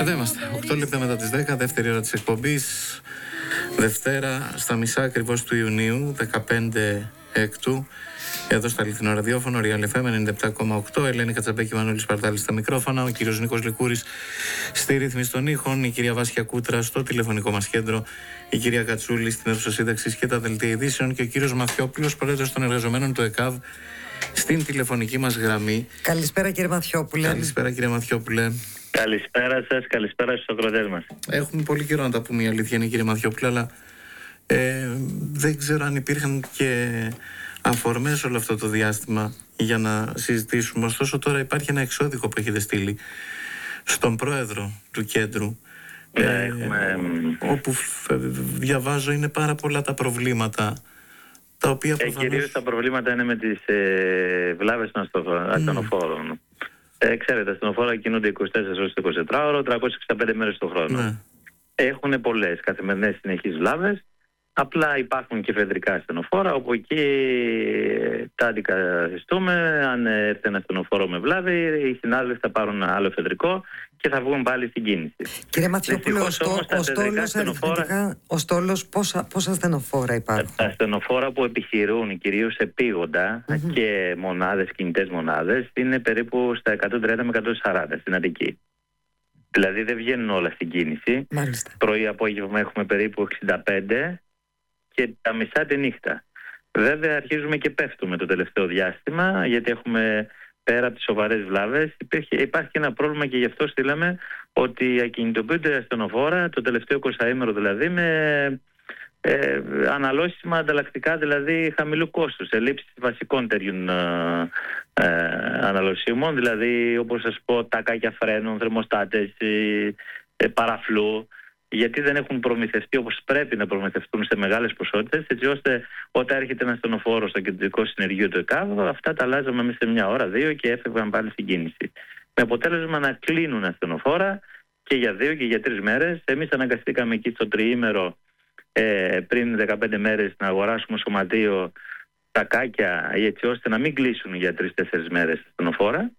Εδώ είμαστε, 8 λεπτά μετά τις 10, δεύτερη ώρα της εκπομπής. Δευτέρα, στα μισά ακριβώς του Ιουνίου, 15 Έκτου. Εδώ στα αληθινό ραδιόφωνο, Real FM 97,8. Ελένη Κατσαμπέκη, Μανώλης Παρτάλης στα μικρόφωνα. Ο κύριος Νίκος Λικούρης στη ρύθμιση των ήχων. Η κυρία Βάσια Κούτρα στο τηλεφωνικό μας κέντρο. Η κυρία Κατσούλη στην αίθουσα σύνταξης και τα δελτία ειδήσεων. Και ο κύριος Μαθιόπουλος, πρόεδρος των εργαζομένων του ΕΚΑΒ, στην τηλεφωνική μας γραμμή. Καλησπέρα, κύριε Μαθιόπουλε. Καλησπέρα, κύριε Μαθιόπουλε. Καλησπέρα σας, καλησπέρα στους ακροατές μας. Έχουμε πολύ καιρό να τα πούμε, η αλήθεια είναι, κύριε Μαθιόπουλε, αλλά δεν ξέρω αν υπήρχαν και αφορμές όλο αυτό το διάστημα για να συζητήσουμε. Ωστόσο, τώρα υπάρχει ένα εξώδικο που έχετε στείλει στον πρόεδρο του κέντρου, όπου διαβάζω είναι πάρα πολλά τα προβλήματα, τα οποία προφανώς... Κυρίως τα προβλήματα είναι με τις βλάβες των ασθενοφόρων. Ξέρετε, τα ασθενοφόρα κινούνται 24 ώρες το 24ωρο, 365 μέρες το χρόνο. Ναι. Έχουν πολλές καθημερινές συνεχείς βλάβες. Απλά υπάρχουν και φεδρικά ασθενοφόρα, όπου εκεί τα αντικαθιστούμε. Αν έρθει ένα ασθενοφόρο με βλάβη, οι συνάδελφοι θα πάρουν άλλο φεδρικό και θα βγουν πάλι στην κίνηση. Κύριε Μαθιόπουλε, ο στόλος πόσα ασθενοφόρα υπάρχουν? Τα ασθενοφόρα που επιχειρούν κυρίως επίγοντα και μονάδες, κινητές μονάδες, είναι περίπου στα 130 με 140 στην Αττική. Δηλαδή δεν βγαίνουν όλα στην κίνηση. Πρωί-απόγευμα έχουμε περίπου 65 και τα μισά τη νύχτα. Βέβαια αρχίζουμε και πέφτουμε το τελευταίο διάστημα, γιατί έχουμε, πέρα από τις σοβαρές βλάβες, υπάρχει ένα πρόβλημα, και γι' αυτό στείλαμε ότι ακινητοποιούνται ασθενοφόρα το τελευταίο 20ήμερο, δηλαδή με αναλώσιμα ανταλλακτικά, δηλαδή χαμηλού κόστους, ελλείψεις βασικών τέτοιων αναλωσίμων, δηλαδή όπως σας πω τακάκια φρένων, θερμοστάτες, παραφλού, γιατί δεν έχουν προμηθευτεί όπως πρέπει να προμηθευτούν σε μεγάλες ποσότητες, έτσι ώστε όταν έρχεται ένα ασθενοφόρο στο κεντρικό συνεργείο του ΕΚΑΒ, αυτά τα αλλάζαμε μέσα σε μια ώρα, δύο, και έφευγαν πάλι στην κίνηση. Με αποτέλεσμα να κλείνουν ασθενοφόρα και για 2 και για 3 μέρες. Εμείς αναγκαστήκαμε εκεί στο τριήμερο πριν 15 μέρες να αγοράσουμε σωματείο τακάκια, έτσι ώστε να μην κλείσουν για 3-4 μέρες ασθενοφόρα,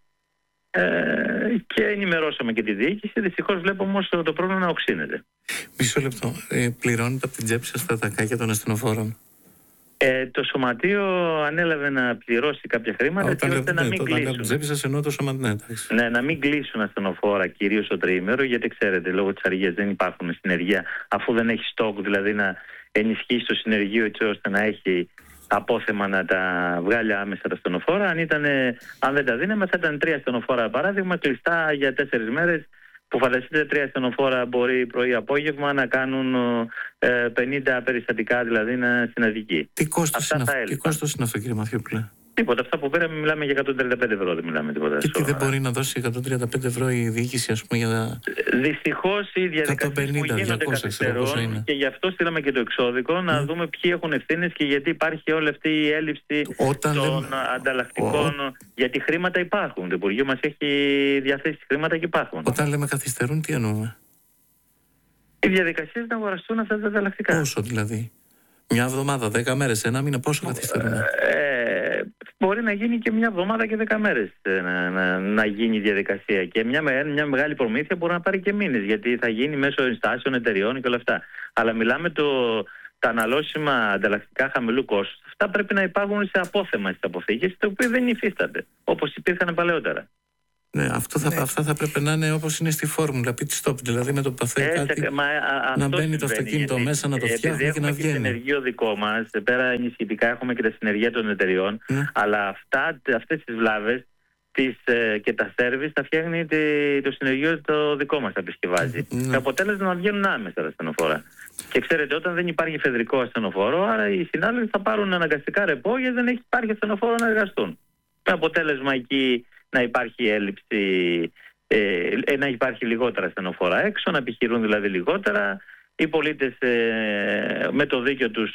και ενημερώσαμε και τη διοίκηση. Δυστυχώς βλέπω όμως το πρόβλημα να οξύνεται. Μισό λεπτό. Πληρώνετε από την τσέπη σας τα τακάκια των ασθενοφόρων? Το σωματείο ανέλαβε να πληρώσει κάποια χρήματα, έτσι ώστε να μην κλείσουν. Από την τσέπη σας εννοώ το σωματείο. Ναι, να μην κλείσουν ασθενοφόρα κυρίως το τριήμερο, γιατί ξέρετε, λόγω της αργίας δεν υπάρχουν συνεργεία, αφού δεν έχει στόκ, δηλαδή να ενισχύσει το συνεργείο έτσι ώστε να έχει απόθεμα να τα βγάλει άμεσα τα ασθενοφόρα. Αν δεν τα δίναμε, θα ήταν 3 ασθενοφόρα παράδειγμα κλειστά για 4 μέρες, που φανταστείτε 3 ασθενοφόρα μπορεί πρωί-απόγευμα να κάνουν 50 περιστατικά, δηλαδή στην Αττική. Τι κόστος είναι αυτό, κύριε Μαθιόπουλε? Τίποτα. Αυτά που πήραμε, μιλάμε για 135 ευρώ, δεν μιλάμε τίποτα. Και τι δεν μπορεί να δώσει 135 ευρώ η διοίκηση, ας πούμε, για να... Δυστυχώς οι διαδικασίες που γίνονται καθυστερούν, και γι' αυτό στείλαμε και το εξώδικο, να δούμε ποιοι έχουν ευθύνες και γιατί υπάρχει όλη αυτή η έλλειψη των ανταλλακτικών. Γιατί χρήματα υπάρχουν. Το Υπουργείο μας έχει διαθέσει χρήματα και υπάρχουν. Όταν λέμε καθυστερούν, τι εννοούμε? Οι διαδικασίες να αγοραστούν αυτά τα ανταλλακτικά. Πόσο δηλαδή? Μια εβδομάδα, 10 μέρες, ένα μήνα, πόσο καθυστερούν? Μπορεί να γίνει και μια εβδομάδα και 10 μέρες να γίνει η διαδικασία. Και μια μεγάλη προμήθεια μπορεί να πάρει και μήνες, γιατί θα γίνει μέσω ενστάσεων, εταιριών και όλα αυτά. Αλλά μιλάμε τα αναλώσιμα ανταλλακτικά χαμηλού κόστους. Αυτά πρέπει να υπάρχουν σε απόθεμα στις αποθήκες, τα οποία δεν υφίστανται, όπως υπήρχαν παλαιότερα. Ναι, αυτά θα πρέπει να είναι όπως είναι στη φόρμουλα pit stop, δηλαδή με το που παθαίνει κάτι να μπαίνει το αυτοκίνητο μέσα, να το φτιάχνει και να βγαίνει. Έχουμε και συνεργείο δικό μας, πέρα ενισχυτικά έχουμε και τα συνεργεία των εταιριών, αλλά αυτές τις βλάβες και τα σέρβις τα φτιάχνει το συνεργείο το δικό μας, τα επισκευάζει. Το αποτέλεσμα να βγαίνουν άμεσα τα ασθενοφόρα. Και ξέρετε, όταν δεν υπάρχει φεδρικό ασθενοφόρο, άρα οι συνάδελφοι θα πάρουν αναγκαστικά ρεπό, γιατί δεν υπάρχει ασθενοφόρο να εργαστούν. Με αποτέλεσμα εκεί να υπάρχει έλλειψη, να υπάρχει λιγότερα ασθενοφόρα έξω, να επιχειρούν δηλαδή λιγότερα. Οι πολίτες με το δίκιο τους,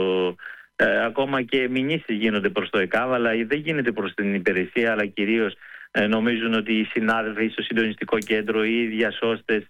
ακόμα και μηνύσεις γίνονται προς το ΕΚΑΒ, αλλά δεν γίνεται προς την υπηρεσία, αλλά κυρίως νομίζουν ότι οι συνάδελφοι στο συντονιστικό κέντρο ή οι διασώστες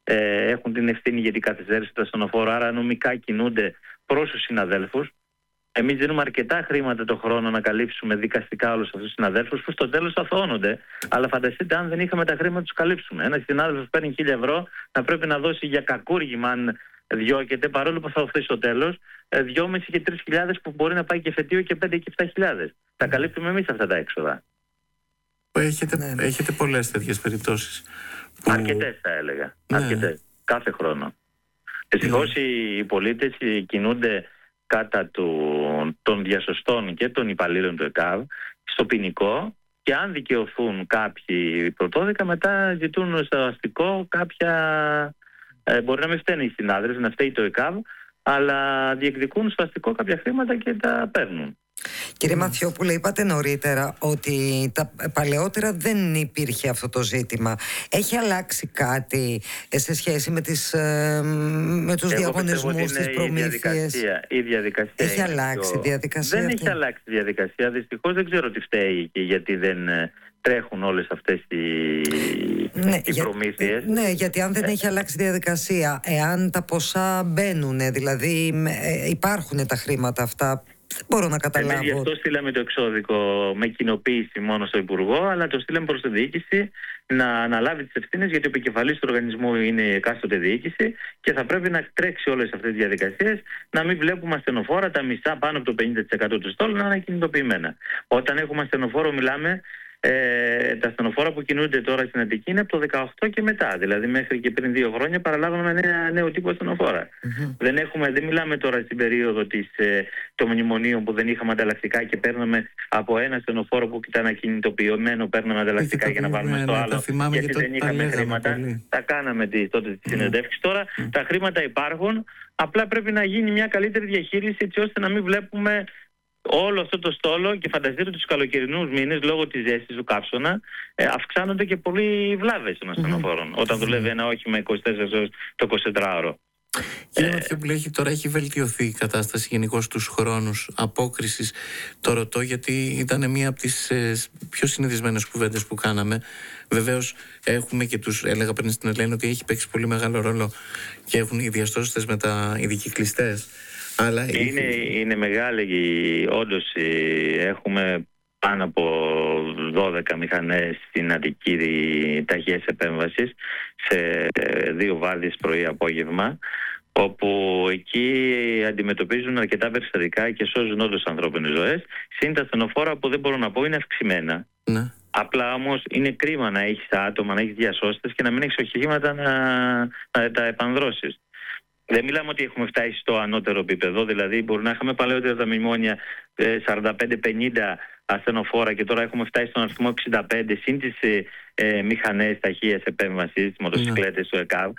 έχουν την ευθύνη για την καθυστέρηση του ασθενοφόρου, άρα νομικά κινούνται προς τους συναδέλφους. Εμείς δίνουμε αρκετά χρήματα το χρόνο να καλύψουμε δικαστικά όλους αυτούς τους συναδέλφους που στο τέλος αθωώνονται. Αλλά φανταστείτε αν δεν είχαμε τα χρήματα να τους καλύψουμε. Ένας συνάδελφος παίρνει 1.000 ευρώ να πρέπει να δώσει για κακούργημα αν διώκεται, παρόλο που θα δοθεί στο τέλος 2.500 και 3.000 που μπορεί να πάει και φετίο και 5.000 και 7.000. Τα καλύπτουμε εμείς αυτά τα έξοδα. Έχετε πολλές τέτοιες περιπτώσεις. Αρκετές θα έλεγα. Αρκετές. Κάθε χρόνο. Δυστυχώς οι πολίτες κινούνται κατά των διασωστών και των υπαλλήλων του ΕΚΑΒ στο ποινικό και αν δικαιωθούν κάποιοι πρωτόδικα μετά ζητούν στο αστικό κάποια... μπορεί να μην φταίνει οι συνάδελφοι, να φταίει το ΕΚΑΒ, αλλά διεκδικούν στο αστικό κάποια χρήματα και τα παίρνουν. Κύριε Μαθιόπουλε, είπατε νωρίτερα ότι τα παλαιότερα δεν υπήρχε αυτό το ζήτημα. Έχει αλλάξει κάτι σε σχέση με τους διαγωνισμούς, τις προμήθειες? Η διαδικασία έχει αλλάξει η διαδικασία? Δεν έχει αλλάξει η διαδικασία. Δυστυχώς δεν ξέρω τι φταίει και γιατί δεν τρέχουν όλες αυτές οι προμήθειες. Ναι, γιατί αν δεν έχει αλλάξει η διαδικασία, εάν τα ποσά μπαίνουν, δηλαδή υπάρχουν τα χρήματα αυτά, δεν μπορώ να καταλάβω. Γι' αυτό στείλαμε το εξώδικο με κοινοποίηση μόνο στο Υπουργό, αλλά το στείλαμε προς τη διοίκηση να αναλάβει τις ευθύνες, γιατί ο επικεφαλής του οργανισμού είναι η εκάστοτε διοίκηση και θα πρέπει να τρέξει όλες αυτές τις διαδικασίες, να μην βλέπουμε ασθενοφόρα τα μισά πάνω από το 50% του στόλου να είναι ακινητοποιημένα. Όταν έχουμε ασθενοφόρο, μιλάμε. Τα ασθενοφόρα που κινούνται τώρα στην Αττική είναι από το 18 και μετά. Δηλαδή μέχρι και πριν 2 χρόνια παραλάβαμε ένα νέο τύπο ασθενοφόρα. Δεν μιλάμε τώρα στην περίοδο των μνημονίων που δεν είχαμε ανταλλακτικά και παίρναμε από ένα ασθενοφόρο που ήταν ακινητοποιημένο, παίρναμε ανταλλακτικά για να βάλουμε στο άλλο. Γιατί δεν είχαμε χρήματα. Τα κάναμε τότε τις συνεντεύξεις. Τώρα τα χρήματα υπάρχουν. Απλά πρέπει να γίνει μια καλύτερη διαχείριση έτσι ώστε να μην βλέπουμε όλο αυτό το στόλο. Και φανταστείτε τους καλοκαιρινούς μήνες, λόγω της ζέστης του καύσωνα, αυξάνονται και πολλοί βλάβες των ασθενοφόρων όταν δουλεύει ένα όχημα 24 ώρες το 24ωρο. Κύριε Μαθιόπουλε, τώρα έχει βελτιωθεί η κατάσταση γενικώς στους χρόνους απόκρισης? Το ρωτώ γιατί ήταν μία από τις πιο συνηθισμένες κουβέντες που κάναμε. Βεβαίως έχουμε και έλεγα πριν στην Ελένη ότι έχει παίξει πολύ μεγάλο ρόλο και έχουν οι διαστόστες με οι δικυκλιστές. Αλλά είναι μεγάλη, όντως έχουμε πάνω από 12 μηχανές στην Αττική ταχείας επέμβασης σε 2 βάρδιες πρωί-απόγευμα, όπου εκεί αντιμετωπίζουν αρκετά περιστατικά και σώζουν όντως ανθρώπινες ζωές. Συν τα ασθενοφόρα που δεν μπορώ να πω είναι αυξημένα. Ναι. Απλά όμως είναι κρίμα να έχεις άτομα, να έχεις διασώστες και να μην έχεις οχήματα να τα επανδρώσεις. Δεν μιλάμε ότι έχουμε φτάσει στο ανώτερο επίπεδο, δηλαδή μπορεί να είχαμε παλαιότερα τα μνημόνια 45-50 ασθενοφόρα και τώρα έχουμε φτάσει στον αριθμό 65 συν τις μηχανές ταχείας επέμβασης, τις μοτοσυκλέτες του ΕΚΑΒ.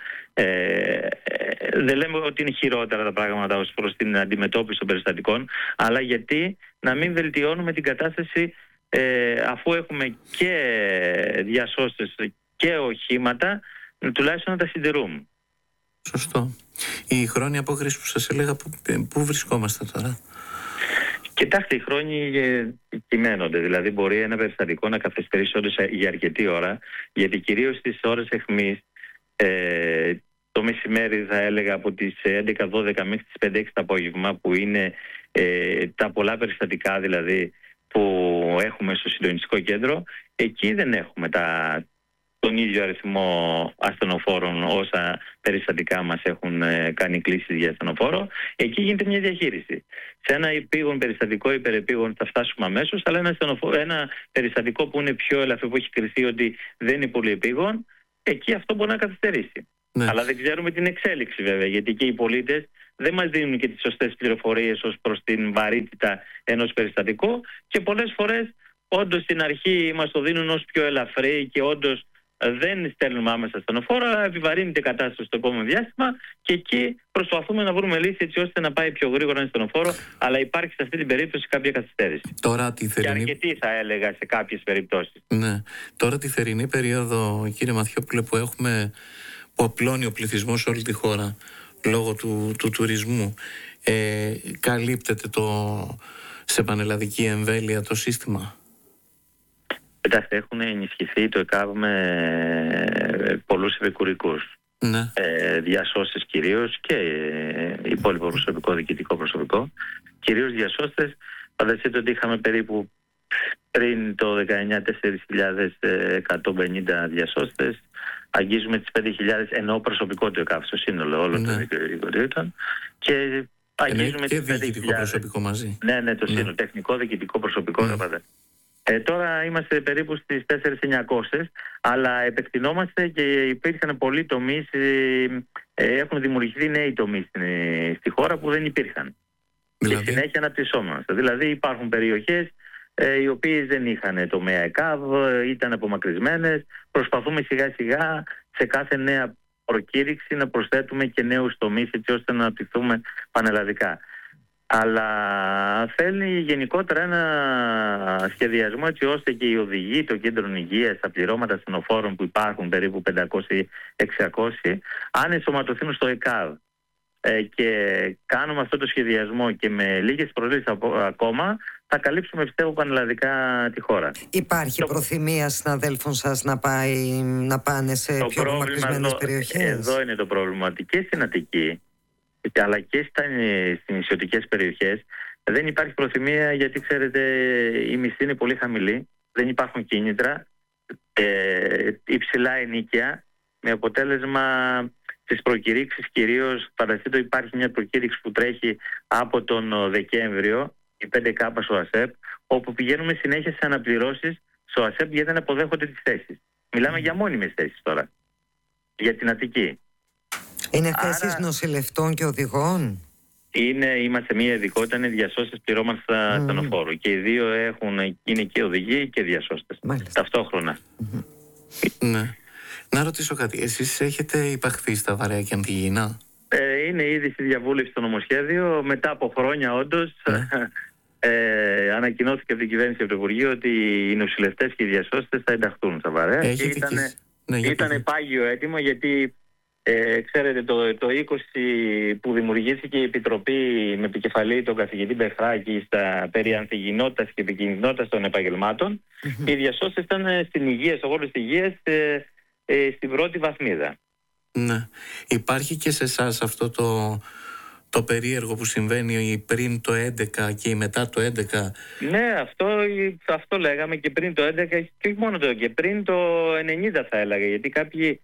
Δεν λέμε ότι είναι χειρότερα τα πράγματα ως προς την αντιμετώπιση των περιστατικών, αλλά γιατί να μην βελτιώνουμε την κατάσταση αφού έχουμε και διασώστες και οχήματα, τουλάχιστον να τα συντηρούμε. Σωστό. Η χρόνια απόκριση που σας έλεγα, πού βρισκόμαστε τώρα? Κοιτάξτε, οι χρόνοι κυμαίνονται. Δηλαδή, μπορεί ένα περιστατικό να καθυστερήσει όντως για αρκετή ώρα, γιατί κυρίως στις ώρες αιχμής, το μεσημέρι, θα έλεγα από τις 11-12 μέχρι τις 5-6 το απόγευμα, που είναι τα πολλά περιστατικά δηλαδή που έχουμε στο συντονιστικό κέντρο, εκεί δεν έχουμε τον ίδιο αριθμό ασθενοφόρων όσα περιστατικά μας έχουν κάνει κλήσεις για ασθενοφόρο. Εκεί γίνεται μια διαχείριση. Σε ένα επίγον περιστατικό, υπερεπίγον, θα φτάσουμε αμέσως, αλλά ένα περιστατικό που είναι πιο ελαφρύ, που έχει κριθεί ότι δεν είναι πολύ επίγον, εκεί αυτό μπορεί να καθυστερήσει. Ναι. Αλλά δεν ξέρουμε την εξέλιξη βέβαια, γιατί και οι πολίτες δεν μας δίνουν και τις σωστές πληροφορίες ως προς την βαρύτητα ενός περιστατικού και πολλές φορές όντως στην αρχή μας το δίνουν ως πιο ελαφρύ και όντως δεν στέλνουμε άμεσα ασθενοφόρο, αλλά επιβαρύνεται η κατάσταση στο επόμενο διάστημα και εκεί προσπαθούμε να βρούμε λύση έτσι ώστε να πάει πιο γρήγορα ένα ασθενοφόρο, αλλά υπάρχει σε αυτή την περίπτωση κάποια καθυστέρηση. Τώρα τη θερινή... Και αρκετή θα έλεγα σε κάποιες περιπτώσεις. Ναι. Τώρα τη θερινή περίοδο, κύριε Μαθιόπουλε, που απλώνει ο πληθυσμός σε όλη τη χώρα λόγω του τουρισμού, καλύπτεται σε πανελλαδική εμβέλεια το σύστημα? Κοιτάξτε, έχουν ενισχυθεί το ΕΚΑΒ με πολλούς επικουρικούς. Ναι. Διασώσεις κυρίως και υπόλοιπο προσωπικό, διοικητικό προσωπικό. κυρίως διασώστες. Φανταστείτε ότι είχαμε περίπου πριν το 19 4.150 διασώστες. Αγγίζουμε τις 5.000, ενώ προσωπικό του ΕΚΑΒ στο σύνολο όλων των δικαιωτήτων. Και αγγίζουμε και τις 5.000. διοικητικό προσωπικό μαζί. Ναι, το σύνολο. Τεχνικό, διοικητικό προσωπικό. Τώρα είμαστε περίπου στις 4.900, αλλά επεκτηνόμαστε και υπήρχαν πολλοί τομείς, έχουν δημιουργηθεί νέοι τομείς στη χώρα που δεν υπήρχαν. Δηλαδή? Και συνέχεια αναπτυσσόμαστε. Δηλαδή υπάρχουν περιοχές οι οποίες δεν είχαν τομέα ΕΚΑΒ, ήταν απομακρυσμένες. Προσπαθούμε σιγά σιγά σε κάθε νέα προκήρυξη να προσθέτουμε και νέους τομείς, έτσι ώστε να αναπτυχθούμε πανελλαδικά. Αλλά θέλει γενικότερα ένα σχεδιασμό, έτσι ώστε και οι οδηγοί των κέντρων υγείας, τα πληρώματα ασθενοφόρων που υπάρχουν περίπου 500-600, αν ενσωματωθούν στο ΕΚΑΒ και κάνουμε αυτό το σχεδιασμό και με λίγες προσλήψεις ακόμα, θα καλύψουμε, πιστεύω, πανελλαδικά τη χώρα. Υπάρχει προθυμία συναδέλφων σας να πάνε σε πιο απομακρυσμένες περιοχές? Εδώ είναι το πρόβλημα, ότι και στην Αττική αλλά και στις νησιωτικές περιοχές δεν υπάρχει προθυμία, γιατί ξέρετε η μισθή είναι πολύ χαμηλή, δεν υπάρχουν κίνητρα, υψηλά ενοίκια, με αποτέλεσμα στις προκηρύξεις κυρίως. Φανταστείτε, υπάρχει μια προκήρυξη που τρέχει από τον Δεκέμβριο, η 5K στο ΑΣΕΠ, όπου πηγαίνουμε συνέχεια σε αναπληρώσεις στο ΑΣΕΠ γιατί δεν αποδέχονται τις θέσεις. Μιλάμε για μόνιμες θέσεις τώρα, για την Αττική. Είναι θέσεις νοσηλευτών και οδηγών? Είμαστε μια ειδικότητα, είναι διασώστες πληρώματα ασθενοφόρου. Και οι δύο είναι και οδηγοί και διασώστες. Ταυτόχρονα. Ναι. Να ρωτήσω κάτι. Εσείς έχετε υπαχθεί στα βαρέα και αντιγεινά? Είναι ήδη στη διαβούλευση στο νομοσχέδιο. Μετά από χρόνια, όντως, ανακοινώθηκε από την κυβέρνηση και από το Υπουργείο ότι οι νοσηλευτές και οι διασώστες θα ενταχθούν στα βαρέα. Ήταν πάγιο έτοιμο, γιατί ξέρετε το 20 που δημιουργήθηκε η Επιτροπή με επικεφαλή τον καθηγητή Μπεχράκη στα περί ανθυγιεινότητας και επικινδυνότητας των επαγγελμάτων, οι διασώστες ήταν στην υγεία, στο χώρο της υγείας, στην πρώτη βαθμίδα. Ναι. Υπάρχει και σε εσάς αυτό το περίεργο που συμβαίνει πριν το 11 και μετά το 11? Ναι, αυτό λέγαμε και πριν το 11 και όχι μόνο και πριν το 90 θα έλεγα, γιατί κάποιοι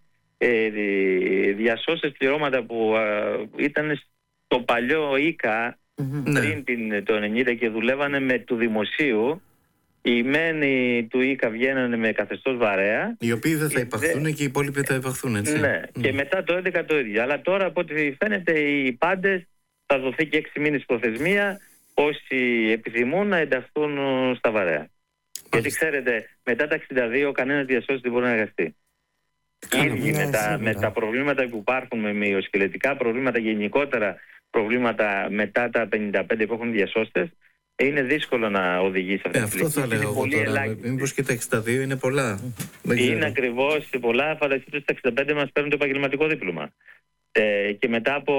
διασώστες πληρώματα που ήταν στο παλιό ΙΚΑ πριν το 90 και δουλεύανε με του δημοσίου, οι μένοι του ΙΚΑ βγαίνανε με καθεστώς βαρέα, οι οποίοι δεν θα υπαχθούν και οι υπόλοιποι θα υπαχθούν, έτσι. Ναι, και μετά το 11 το ίδιο. Αλλά τώρα, από ό,τι φαίνεται, οι πάντες θα δοθεί και 6 μήνες προθεσμία όσοι επιθυμούν να ενταχθούν στα βαρέα. Γιατί ξέρετε, μετά τα 62 κανένας διασώστης δεν μπορεί να εργαστεί. Ήδη με τα προβλήματα που υπάρχουν, με μυοσκελετικά προβλήματα, γενικότερα προβλήματα μετά τα 55 που έχουν διασώστες, είναι δύσκολο να οδηγήσει αυτή τη αυτό θα λέω εγώ τώρα. Μήπως και τα 62 είναι πολλά? Είναι ακριβώς πολλά. Φανταστείτε, στα 65 μας παίρνουν το επαγγελματικό δίπλωμα. Και μετά από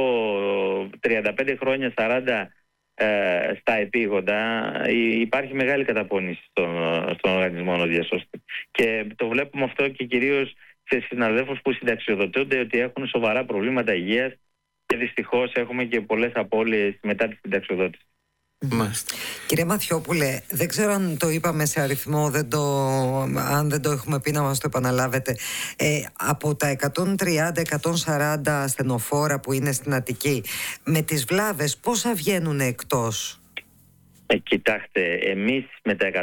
35 χρόνια, 40 στα επίγοντα, υπάρχει μεγάλη καταπώνηση στον οργανισμό διασώστη. Και το βλέπουμε αυτό και κυρίως σε συναδέλφους που συνταξιοδοτούνται, ότι έχουν σοβαρά προβλήματα υγείας και δυστυχώς έχουμε και πολλές απώλειες μετά τη συνταξιοδότηση. Κύριε Μαθιόπουλε, δεν ξέρω αν το είπαμε σε αριθμό, αν δεν το έχουμε πει να μας το επαναλάβετε. Από τα 130-140 ασθενοφόρα που είναι στην Αττική, με τις βλάβες πόσα βγαίνουν εκτός? Κοιτάξτε, εμείς με τα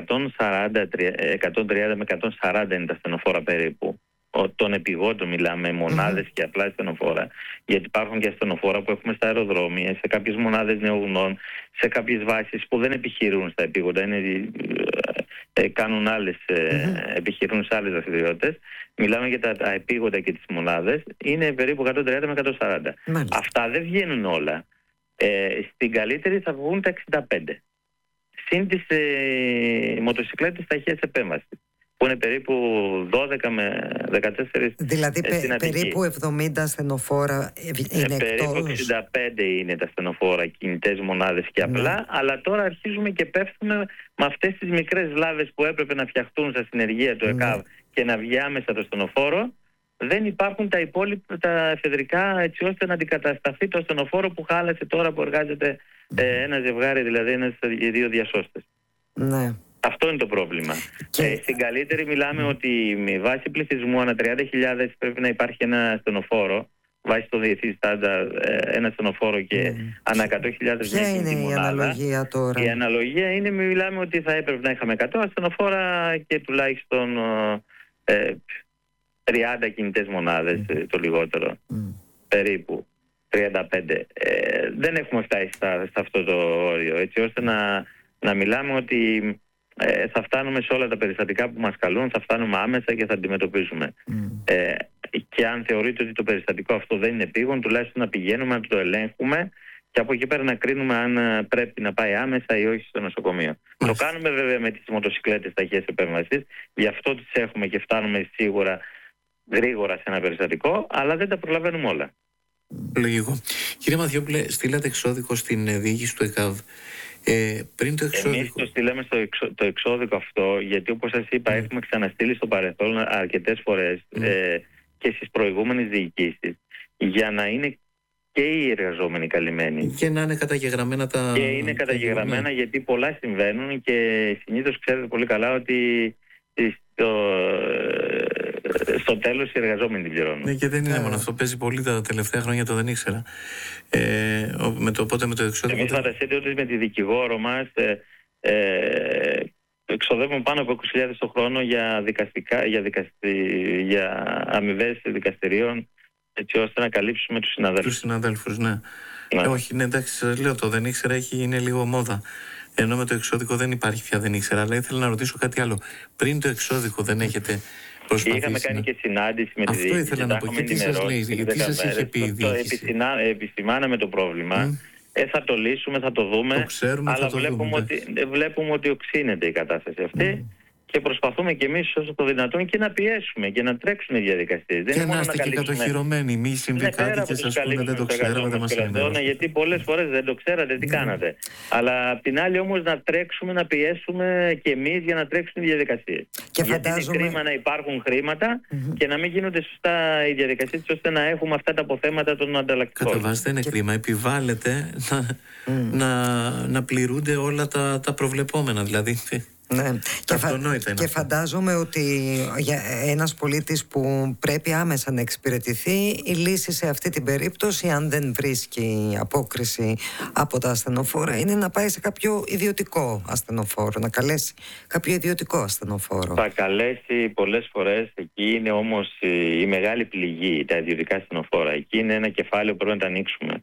130 με 140 είναι τα ασθενοφόρα περίπου. Των επιγόντων μιλάμε, μονάδες και απλά ασθενοφόρα. Γιατί υπάρχουν και ασθενοφόρα που έχουμε στα αεροδρόμια, σε κάποιες μονάδες νεογνών, σε κάποιες βάσεις που δεν επιχειρούν στα επίγοντα, κάνουν επιχειρούν σε άλλες δραστηριότητες. Μιλάμε για τα επίγοντα και τις μονάδες, είναι περίπου 130 με 140. Αυτά δεν βγαίνουν όλα. Στην καλύτερη θα βγουν τα 65. Συν τις μοτοσυκλέτες ταχείας επέμβασης, που είναι περίπου 12 με 14. Δηλαδή περίπου 70 ασθενοφόρα είναι περίπου εκτός. 65 είναι τα ασθενοφόρα, κινητές μονάδες και απλά. Αλλά τώρα αρχίζουμε και πέφτουμε με αυτές τις μικρές βλάβες που έπρεπε να φτιαχτούν στα συνεργεία του ΕΚΑΒ και να βγει άμεσα το ασθενοφόρο. Δεν υπάρχουν τα υπόλοιπα τα εφεδρικά, έτσι ώστε να αντικατασταθεί το ασθενοφόρο που χάλασε τώρα, που εργάζεται ένα ζευγάρι, δηλαδή οι δύο διασώστες. Ναι. Αυτό είναι το πρόβλημα. Στην καλύτερη μιλάμε ότι με βάση πληθυσμού ανά 30.000 πρέπει να υπάρχει ένα ασθενοφόρο, βάσει το διεθνή στάνταρ, ένα ασθενοφόρο και ανά 100.000. Ποια είναι η αναλογία τώρα? Η αναλογία είναι, μιλάμε ότι θα έπρεπε να είχαμε 100 ασθενοφόρα και τουλάχιστον 30 κινητές μονάδες, το λιγότερο, περίπου 35. Δεν έχουμε φτάσει σε αυτό το όριο, έτσι ώστε να μιλάμε ότι θα φτάνουμε σε όλα τα περιστατικά που μας καλούν, θα φτάνουμε άμεσα και θα αντιμετωπίσουμε. Και αν θεωρείτε ότι το περιστατικό αυτό δεν είναι επίγον, τουλάχιστον να πηγαίνουμε, να το ελέγχουμε και από εκεί πέρα να κρίνουμε αν πρέπει να πάει άμεσα ή όχι στο νοσοκομείο. Το κάνουμε βέβαια με τις μοτοσυκλέτες ταχείας επέμβασης, γι' αυτό τις έχουμε και φτάνουμε σίγουρα γρήγορα σε ένα περιστατικό, αλλά δεν τα προλαβαίνουμε όλα. Λογικό. Κύριε Μαθιόπουλε, στείλατε εξώδικο στην διοίκηση του ΕΚΑΒ. Πριν το εξώδικο... Εμείς το στείλαμε το εξώδικο αυτό, γιατί όπως σας είπα έχουμε ξαναστείλει στο παρελθόν αρκετές φορές και στις προηγούμενες διοικήσεις, για να είναι και οι εργαζόμενοι καλυμμένοι. Και να είναι καταγεγραμμένα τα... Και είναι καταγεγραμμένα, γιατί πολλά συμβαίνουν και συνήθως ξέρετε πολύ καλά ότι στο τέλος οι εργαζόμενοι την πληρώνουν. Ναι, και δεν είναι μόνο αυτό. Παίζει πολύ τα τελευταία χρόνια, το δεν ήξερα. Οπότε με το εξώδικο... Εμείς φανταστείτε ότι με τη δικηγόρο μας εξοδεύουμε πάνω από 20.000 το χρόνο για αμοιβές δικαστηρίων, έτσι ώστε να καλύψουμε τους συναδέλφους. Τους συναδέλφους, ναι. Όχι, ναι, εντάξει, σας λέω, το δεν ήξερα είναι λίγο μόδα. Ενώ με το εξώδικο δεν υπάρχει πια δεν ήξερα. Αλλά ήθελα να ρωτήσω κάτι άλλο. Πριν το εξώδικο δεν έχετε προσπαθήσει? Είχαμε κάνει και συνάντηση με τη διοίκηση. Αυτό ήθελα να πω. Και τι σας λέει, τι σας είχε πει η διοίκηση? Επισημάναμε το πρόβλημα. Θα το λύσουμε, θα το δούμε. Το ξέρουμε, αλλά βλέπουμε ότι οξύνεται η κατάσταση αυτή. Και προσπαθούμε κι εμείς όσο το δυνατόν και να πιέσουμε και να τρέξουν οι διαδικασίες. Και να είστε και κατοχυρωμένοι, μη συμβεί κάτι και σας πούνε δεν το ξέραμε, δεν μας ενημερώσατε. Γιατί πολλές φορές δεν το ξέρατε, τι κάνατε. Αλλά απ' την άλλη όμως να τρέξουμε, να πιέσουμε κι εμείς για να τρέξουν οι διαδικασίες. Και γιατί είναι κρίμα να υπάρχουν χρήματα και να μην γίνονται σωστά οι διαδικασίες, ώστε να έχουμε αυτά τα αποθέματα των ανταλλακτικών. Κατά βάση δεν είναι κρίμα. Επιβάλλεται να πληρούνται όλα τα προβλεπόμενα, δηλαδή. Ναι. Και φαντάζομαι ότι για ένας πολίτης που πρέπει άμεσα να εξυπηρετηθεί, η λύση σε αυτή την περίπτωση, αν δεν βρίσκει απόκριση από τα ασθενοφόρα, είναι να πάει σε κάποιο ιδιωτικό ασθενοφόρο, να καλέσει κάποιο ιδιωτικό ασθενοφόρο. Θα καλέσει πολλές φορές, εκεί είναι όμως η μεγάλη πληγή, τα ιδιωτικά ασθενοφόρα. Εκεί είναι ένα κεφάλαιο που πρέπει να τα ανοίξουμε.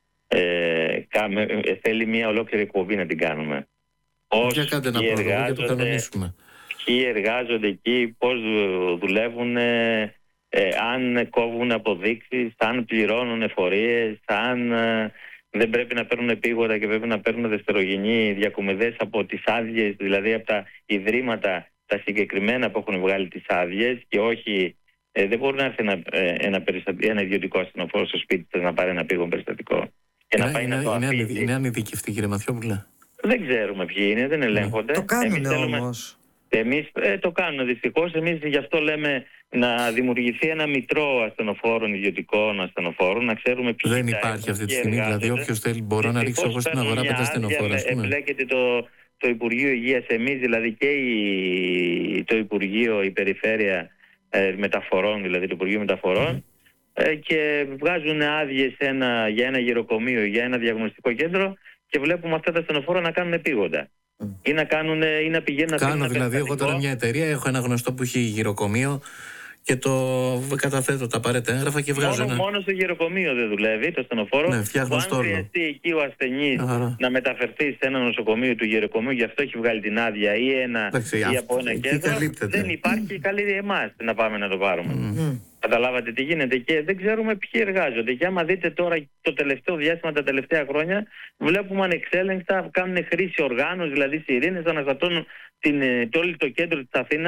Θέλει μια ολόκληρη εκπομπή να την κάνουμε. Για κάντε ένα πρόγραμμα και το κανονίσουμε. Ποιοι εργάζονται εκεί, πώς δουλεύουν, αν κόβουν αποδείξεις, αν πληρώνουν εφορίες, αν δεν πρέπει να παίρνουν επίγοντα και πρέπει να παίρνουν δευτερογενή διακομιδές από τις άδειες, δηλαδή από τα ιδρύματα τα συγκεκριμένα που έχουν βγάλει τις άδειες, και όχι, δεν μπορεί να έρθει ένα ιδιωτικό ασθενοφόρο στο σπίτι σας να πάρει ένα επίγον περιστατικό. Είναι ανειδικευτή, κύριε Μαθιόπουλε? Δεν ξέρουμε ποιοι είναι, δεν ελέγχονται. Το κάνουν όμως. Εμείς το κάνουν δυστυχώς. Εμείς γι' αυτό λέμε να δημιουργηθεί ένα μητρό ασθενοφόρων, ιδιωτικών ασθενοφόρων, να ξέρουμε ποιοι δεν υπάρχει αυτή τη στιγμή. Δηλαδή, όποιος θέλει, μπορώ να ρίξω εγώ στην αγορά 5 ασθενοφόρα. Εμπλέκεται το Υπουργείο Υγείας, εμείς δηλαδή και το Υπουργείο, η Περιφέρεια Μεταφορών, δηλαδή το Υπουργείο Μεταφορών, και βγάζουν άδειες για ένα γεροκομείο, για ένα διαγνωστικό κέντρο. Και βλέπουμε αυτά τα ασθενοφόρα να κάνουν επίγοντα. Ή να πηγαίνουν. Κάνω δηλαδή, εγώ τώρα μια εταιρεία, έχω ένα γνωστό που έχει γυροκομείο και το καταθέτω τα απαραίτητα έγγραφα και βγάζω. Μόνο στο γυροκομείο δεν δουλεύει το ασθενοφόρο. Ναι, φτιάχνω αν χρειαστεί εκεί ο ασθενής να μεταφερθεί σε ένα νοσοκομείο του γυροκομείου, γι' αυτό έχει βγάλει την άδεια ή από ένα κέντρο. Δεν υπάρχει καλή εμάς να πάμε να το πάρουμε. Καταλάβατε τι γίνεται, και δεν ξέρουμε ποιοι εργάζονται. Και άμα δείτε τώρα το τελευταίο διάστημα, τα τελευταία χρόνια, βλέπουμε ανεξέλεγκτα κάνουν χρήση οργάνων, δηλαδή σιρήνες, αναστατώνουν όλο το κέντρο της Αθήνας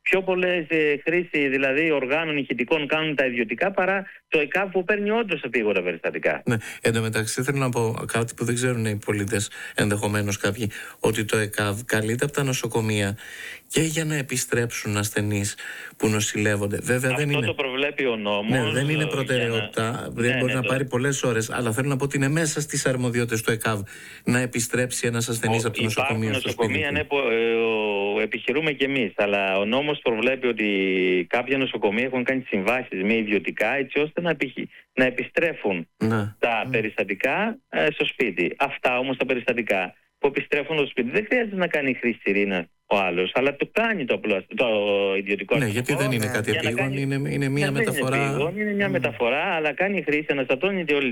πιο πολλές χρήσεις δηλαδή οργάνων ηχητικών κάνουν τα ιδιωτικά παρά το ΕΚΑΒ που παίρνει όντως επίγοντα περιστατικά. Ναι, εν τω μεταξύ θέλω να πω κάτι που δεν ξέρουν οι πολίτες, ενδεχομένως κάποιοι, ότι το ΕΚΑΒ καλείται από τα νοσοκομεία και για να επιστρέψουν ασθενείς που νοσηλεύονται. Βέβαια αυτό δεν είναι. Το προβλέπει ο νόμος. Ναι, δεν είναι προτεραιότητα. Δεν μπορεί να πάρει πολλές ώρες. Αλλά θέλω να πω ότι είναι μέσα στις αρμοδιότητες του ΕΚΑΒ να επιστρέψει ένας ασθενής από το νοσοκομείο στο σπίτι. Νοσοκομεία, ναι, επιχειρούμε κι εμείς. Αλλά ο νόμος προβλέπει ότι κάποια νοσοκομεία έχουν κάνει συμβάσεις με ιδιωτικά έτσι ώστε να επιστρέφουν τα περιστατικά στο σπίτι. Αυτά όμως τα περιστατικά που επιστρέφουν στο σπίτι δεν χρειάζεται να κάνει χρήση σιρήνα ο άλλος, αλλά το κάνει το ιδιωτικό. Ναι, γιατί δεν είναι κάτι επίγον, είναι μια μεταφορά. Είναι μια μεταφορά, αλλά κάνει χρήση, αναστατώνεται όλη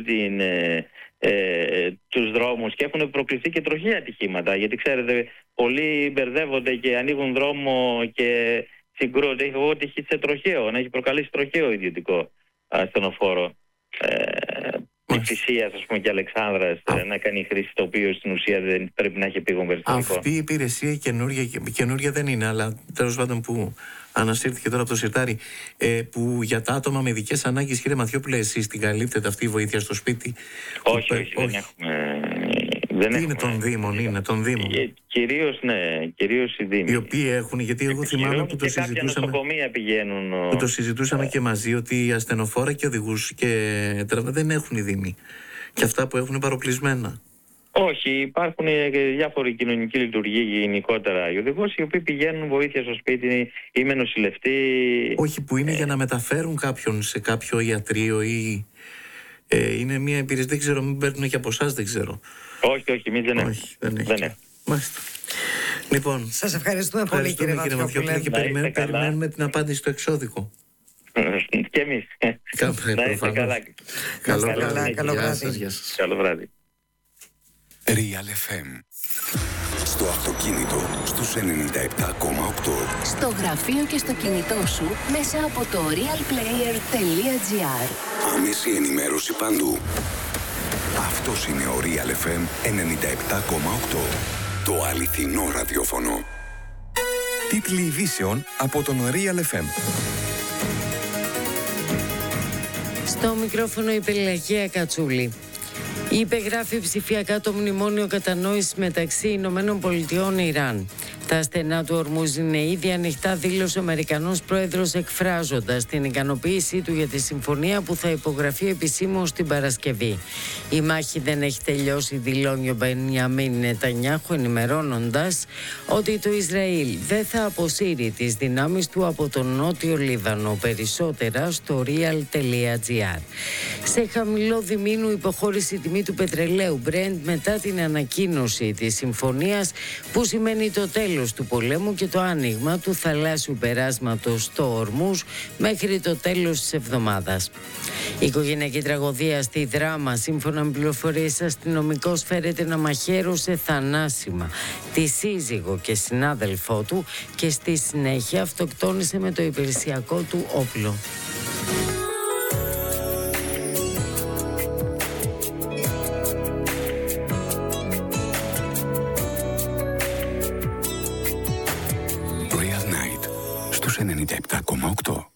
τους δρόμους και έχουν προκληθεί και τροχαία ατυχήματα. Γιατί ξέρετε, πολλοί μπερδεύονται και ανοίγουν δρόμο και συγκρούονται. Εγώ τύχει σε τροχαίο, να έχει προκαλέσει τροχαίο ιδιωτικό ασθενοφόρο. Τη Φυσίας, ας πούμε, και Αλεξάνδρας να κάνει χρήση, το οποίο στην ουσία δεν πρέπει να έχει επίγον περιστατικό. Αυτή η υπηρεσία καινούργια δεν είναι, αλλά τέλος πάντων που ανασύρθηκε τώρα από το σιρτάρι, που για τα άτομα με ειδικές ανάγκες, κύριε Μαθιόπουλε, εσείς την καλύπτετε αυτή η βοήθεια στο σπίτι? Όχι, δεν έχουμε. Είναι των Δήμων, Κυρίως οι Δήμοι. Οι οποίοι έχουν, γιατί εγώ θυμάμαι που το συζητούσαμε. Που το συζητούσαμε και μαζί, ότι οι ασθενοφόρα και οδηγούς και δεν έχουν οι Δήμοι. Και αυτά που έχουν παροπλισμένα. Όχι, υπάρχουν διάφοροι κοινωνικοί λειτουργοί γενικότερα. Οι οδηγός οι οποίοι πηγαίνουν βοήθεια στο σπίτι ή με νοσηλευτή. Όχι, που είναι για να μεταφέρουν κάποιον σε κάποιο ιατρείο ή. Είναι μια υπηρεσία, δεν ξέρω, μην παίρνουν και από εσάς, δεν ξέρω. Όχι, εμείς δεν έχουμε. Μάλιστα. Λοιπόν, σας ευχαριστούμε πολύ, κύριε Μαθιόπουλε, και περιμένουμε την απάντηση στο εξώδικο. Και εμείς. Να είστε καλά. Καλό βράδυ. Real FM. Στο αυτοκίνητο στους 97,8. Στο γραφείο και στο κινητό σου μέσα από το realplayer.gr. Άμεση ενημέρωση παντού. Αυτός είναι ο Real FM 97,8. Το αληθινό ραδιόφωνο. Τίτλοι ειδήσεων από τον Real FM. Στο μικρόφωνο η Πελαγία Κατσούλη. Υπεγράφει ψηφιακά το μνημόνιο κατανόησης μεταξύ Ηνωμένων Πολιτειών και Ιράν. Τα στενά του Ορμούζ είναι ήδη ανοιχτά, δήλωσε ο Αμερικανός πρόεδρος, εκφράζοντας την ικανοποίησή του για τη συμφωνία που θα υπογραφεί επισήμως την Παρασκευή. Η μάχη δεν έχει τελειώσει, δηλώνει ο Μπενιαμίν Νετανιάχου, ενημερώνοντας ότι το Ισραήλ δεν θα αποσύρει τις δυνάμεις του από τον Νότιο Λίβανο. Περισσότερα στο real.gr. Σε χαμηλό διμήνου υποχώρησε η τιμή του πετρελαίου Brent μετά την ανακοίνωση της συμφωνίας, που σημαίνει το τέλος του πολέμου και το άνοιγμα του θαλάσσιου περάσματος στο Ορμούζ μέχρι το τέλος της εβδομάδας. Η οικογενειακή τραγωδία στη Δράμα, σύμφωνα με πληροφορίες αστυνομικός, φέρεται να μαχαίρωσε θανάσιμα τη σύζυγο και συνάδελφό του και στη συνέχεια αυτοκτόνησε με το υπηρεσιακό του όπλο. Real Night στους 97,8.